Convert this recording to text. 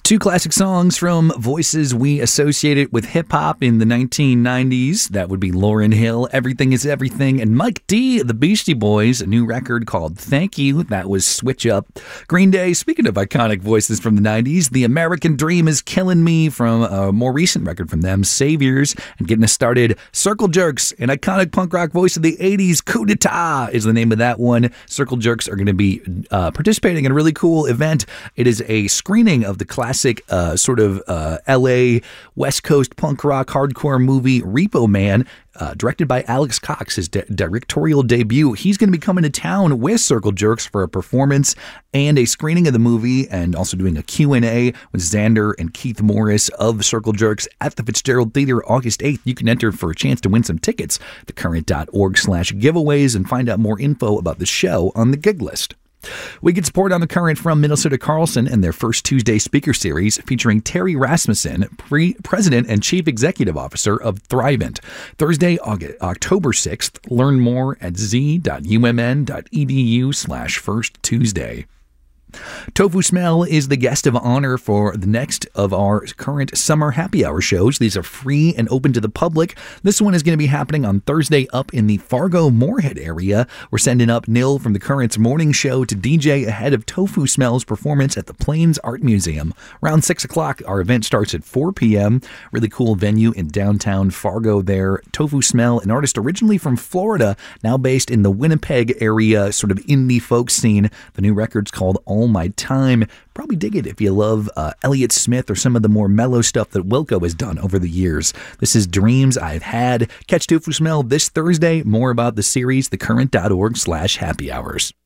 Two classic songs from voices we associated with hip-hop in the 1990s. That would be Lauryn Hill, Everything is Everything, and Mike D, the Beastie Boys, a new record called Thank You. That was Switch Up. Green Day, speaking of iconic voices from the 90s, The American Dream is Killing Me from a more recent record from them, Saviors. And getting us started, Circle Jerks, an iconic punk rock voice of the 80s, Coup d'etat is the name of that one. Circle Jerks are going to be participating in a really cool event. It is a screening of the classic LA West Coast punk rock hardcore movie Repo Man, directed by Alex Cox, his directorial debut. He's going to be coming to town with Circle Jerks for a performance and a screening of the movie, and also doing a Q&A with Xander and Keith Morris of Circle Jerks at the Fitzgerald Theater August 8th. You can enter for a chance to win some tickets, thecurrent.org/giveaways, and find out more info about the show on the gig list. We get support on The Current from Minnesota Carlson and their First Tuesday speaker series featuring Terry Rasmussen, President and Chief Executive Officer of Thrivent. Thursday, October 6th. Learn more at z.umn.edu/First Tuesday. Tofu Smell is the guest of honor for the next of our current summer happy hour shows. These are free and open to the public. This one is going to be happening on Thursday up in the Fargo-Moorhead area. We're sending up Nil from the Current's morning show to DJ ahead of Tofu Smell's performance at the Plains Art Museum. Around 6 o'clock, our event starts at 4 p.m. Really cool venue in downtown Fargo there. Tofu Smell, an artist originally from Florida, now based in the Winnipeg area, sort of indie folk scene. The new record's called All My Time. Probably dig it if you love Elliott Smith or some of the more mellow stuff that Wilco has done over the years. This is Dreams I've Had. Catch Tofu Smell this Thursday. More about the series, thecurrent.org/happy hours.